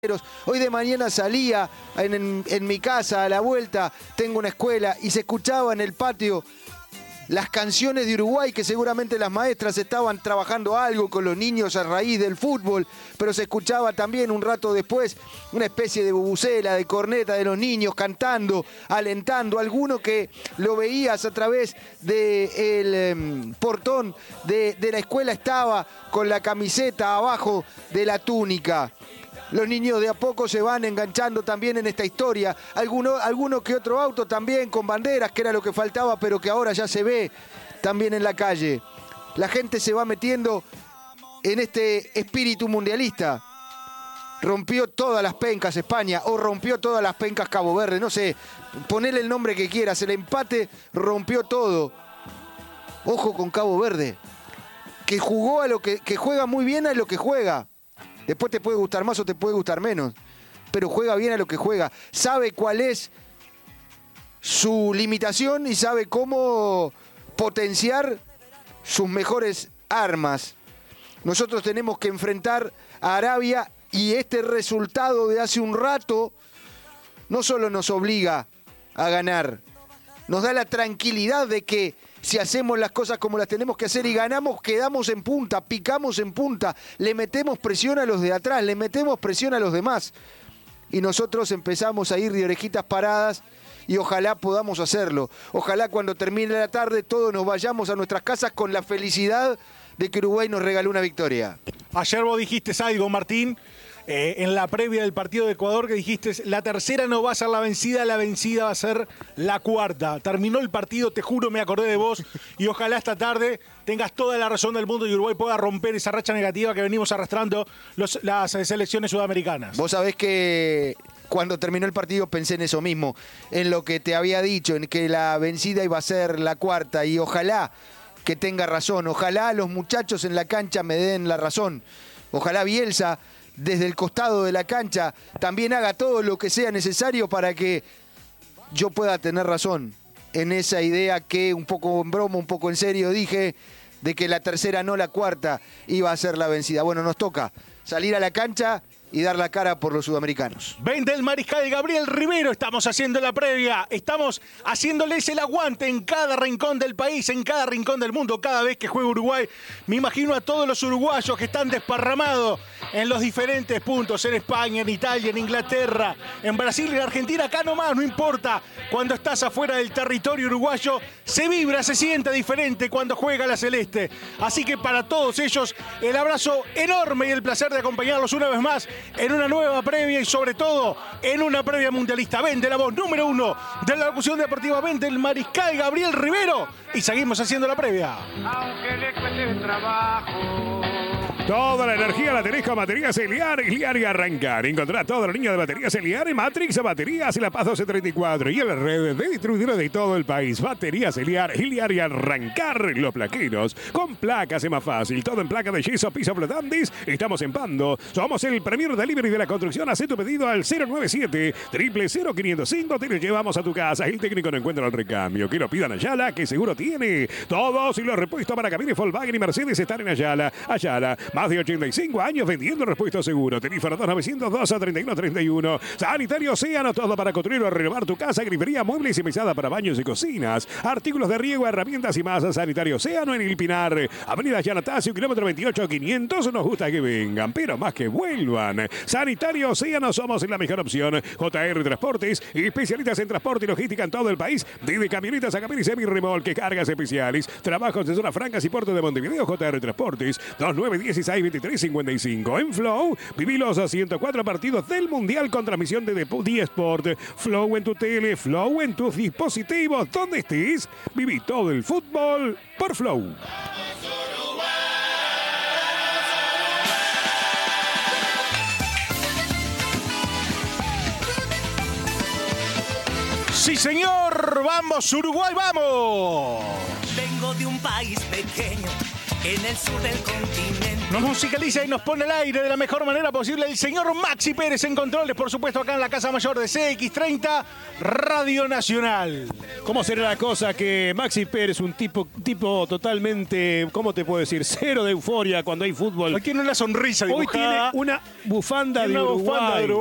Hoy de mañana salía en mi casa a la vuelta, tengo una escuela, y se escuchaba en el patio las canciones de Uruguay, que seguramente las maestras estaban trabajando algo con los niños a raíz del fútbol, pero se escuchaba también un rato después una especie de bubucela, de corneta de los niños cantando, alentando. Alguno que lo veías a través del portón de la escuela estaba con la camiseta abajo de la túnica. Los niños de a poco se van enganchando también en esta historia. Alguno que otro auto también con banderas, que era lo que faltaba, pero que ahora ya se ve también en la calle. La gente se va metiendo en este espíritu mundialista. Rompió todas las pencas España, o rompió todas las pencas Cabo Verde, no sé, ponele el nombre que quieras. El empate rompió todo. Ojo con Cabo Verde, que jugó a lo que juega muy bien a lo que juega. Después te puede gustar más o te puede gustar menos, pero juega bien a lo que juega. Sabe cuál es su limitación y sabe cómo potenciar sus mejores armas. Nosotros tenemos que enfrentar a Arabia, y este resultado de hace un rato no solo nos obliga a ganar, nos da la tranquilidad de que si hacemos las cosas como las tenemos que hacer y ganamos, quedamos en punta, picamos en punta, le metemos presión a los de atrás, le metemos presión a los demás. Y nosotros empezamos a ir de orejitas paradas, y ojalá podamos hacerlo. Ojalá cuando termine la tarde todos nos vayamos a nuestras casas con la felicidad de que Uruguay nos regaló una victoria. Ayer vos dijiste algo, Martín, en la previa del partido de Ecuador, que dijiste: la tercera no va a ser la vencida va a ser la cuarta. Terminó el partido, te juro, me acordé de vos, y ojalá esta tarde tengas toda la razón del mundo y Uruguay pueda romper esa racha negativa que venimos arrastrando las selecciones sudamericanas. Vos sabés que cuando terminó el partido pensé en eso mismo, en lo que te había dicho, en que la vencida iba a ser la cuarta, y ojalá que tenga razón, ojalá los muchachos en la cancha me den la razón, ojalá Bielsa desde el costado de la cancha también haga todo lo que sea necesario para que yo pueda tener razón en esa idea que un poco en broma, un poco en serio dije, de que la tercera, no la cuarta, iba a ser la vencida. Bueno, nos toca salir a la cancha y dar la cara por los sudamericanos. 20 el Mariscal Gabriel Rivero, estamos haciendo la previa, estamos haciéndoles el aguante en cada rincón del país, en cada rincón del mundo, cada vez que juega Uruguay. Me imagino a todos los uruguayos que están desparramados en los diferentes puntos, en España, en Italia, en Inglaterra, en Brasil, en Argentina, acá nomás, no importa. Cuando estás afuera del territorio uruguayo, se vibra, se siente diferente cuando juega la Celeste. Así que para todos ellos, el abrazo enorme y el placer de acompañarlos una vez más en una nueva previa, y sobre todo en una previa mundialista. Vende la voz número 1 de la locución deportiva, vende el Mariscal Gabriel Rivero, y seguimos haciendo la previa. Aunque le cueste trabajo. Toda la energía la tenés con Baterías Eliar y Arrancar. Encontrá toda la línea de baterías Eliar en Matrix Baterías y La Paz 1234 y en las redes de distribuidores de todo el país. Baterías Eliar y Arrancar. Los plaqueros con placas es más fácil. Todo en placa de yeso, piso flotandis. Estamos en Pando. Somos el Premier Delivery de la construcción. Haz tu pedido al 097-00505. Te lo llevamos a tu casa. El técnico no encuentra el recambio. Que lo pidan a Ayala, que seguro tiene. Todos y los repuestos para camiones Volkswagen y Mercedes están en Ayala. Ayala, más de 85 años vendiendo repuestos seguros. Teléfono 2902-3131. Sanitario Océano, todo para construir o renovar tu casa. Grifería, muebles y mesada para baños y cocinas. Artículos de riego, herramientas y más. Sanitario Océano en El Pinar. Avenida Yanatacio, kilómetro 28-500. Nos gusta que vengan, pero más que vuelvan. Sanitario Océano, somos la mejor opción. JR Transportes, especialistas en transporte y logística en todo el país. Desde camionetas a camiones semi-remolque, cargas especiales. Trabajos de zonas francas y puerto de Montevideo. JR Transportes, 2916-2355. En Flow, viví los 104 partidos del Mundial con transmisión de D-Sport. Flow en tu tele, Flow en tus dispositivos. Donde estés, viví todo el fútbol por Flow. Sí, señor, vamos Uruguay, vamos. Vengo de un país pequeño en el sur del continente. Nos musicaliza y nos pone al aire de la mejor manera posible el señor Maxi Pérez en controles, por supuesto, acá en la Casa Mayor de CX30, Radio Nacional. ¿Cómo será la cosa que Maxi Pérez, un tipo totalmente, ¿cómo te puedo decir? Cero de euforia cuando hay fútbol. Hoy tiene una sonrisa Hoy dibujada. tiene una bufanda de Uruguay.